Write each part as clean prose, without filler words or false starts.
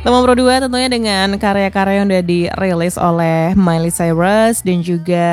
Teman Pro 2 tentunya dengan karya-karya yang udah dirilis oleh Miley Cyrus dan juga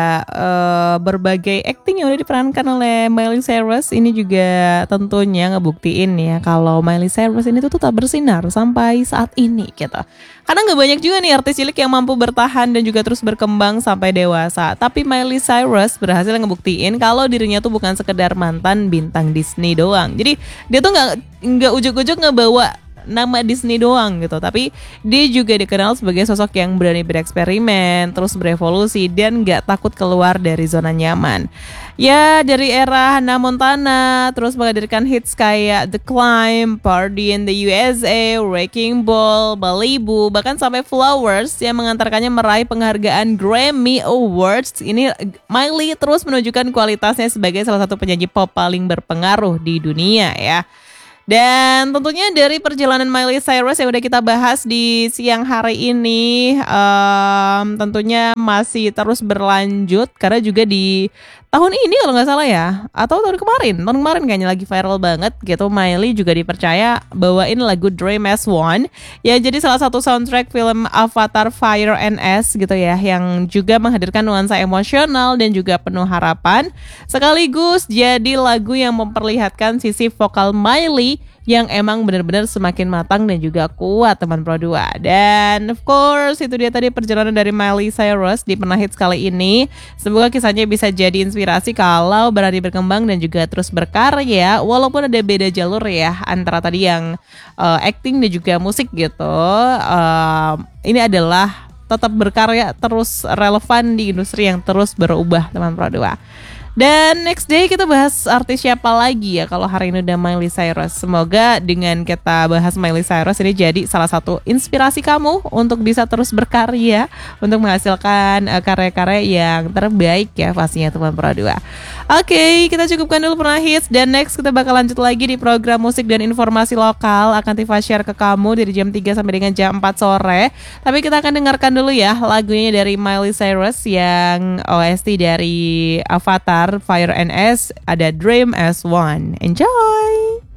berbagai acting yang udah diperankan oleh Miley Cyrus. Ini juga tentunya ngebuktiin ya kalau Miley Cyrus ini tuh tetap bersinar sampai saat ini gitu. Karena gak banyak juga nih artis cilik yang mampu bertahan dan juga terus berkembang sampai dewasa. Tapi Miley Cyrus berhasil ngebuktiin kalau dirinya tuh bukan sekedar mantan bintang Disney doang. Jadi dia tuh nggak ujuk-ujuk ngebawa nama Disney doang gitu, tapi dia juga dikenal sebagai sosok yang berani bereksperimen, terus berevolusi dan gak takut keluar dari zona nyaman. Ya dari era Hannah Montana, terus menghadirkan hits kayak The Climb, Party in the USA, Wrecking Ball, Malibu, bahkan sampai Flowers yang mengantarkannya meraih penghargaan Grammy Awards. Ini Miley terus menunjukkan kualitasnya sebagai salah satu penyanyi pop paling berpengaruh di dunia ya. Dan tentunya dari perjalanan Miley Cyrus yang udah kita bahas di siang hari ini tentunya masih terus berlanjut karena juga di tahun ini kalau nggak salah ya, atau tahun kemarin kayaknya lagi viral banget gitu. Miley juga dipercaya bawain lagu Dream as One ya, jadi salah satu soundtrack film Avatar Fire and Ash gitu ya, yang juga menghadirkan nuansa emosional dan juga penuh harapan, sekaligus jadi lagu yang memperlihatkan sisi vokal Miley yang emang benar-benar semakin matang dan juga kuat teman Pro 2. Dan of course itu dia tadi perjalanan dari Miley Cyrus di Pernah Hits kali ini. Semoga kisahnya bisa jadi inspirasi kalau berani berkembang dan juga terus berkarya walaupun ada beda jalur ya antara tadi yang acting dan juga musik gitu. Ini adalah tetap berkarya, terus relevan di industri yang terus berubah teman Pro 2. Dan next day kita bahas artis siapa lagi ya kalau hari ini udah Miley Cyrus. Semoga dengan kita bahas Miley Cyrus ini jadi salah satu inspirasi kamu untuk bisa terus berkarya, untuk menghasilkan karya-karya yang terbaik ya pastinya teman Pro 2. Oke, kita cukupkan dulu Pernah Hits dan next kita bakal lanjut lagi di program musik dan informasi lokal. Akan Tifa share ke kamu dari jam 3 sampai dengan jam 4 sore. Tapi kita akan dengarkan dulu ya lagunya dari Miley Cyrus yang OST dari Avatar Fire and Ash, ada Dream as One. Enjoy!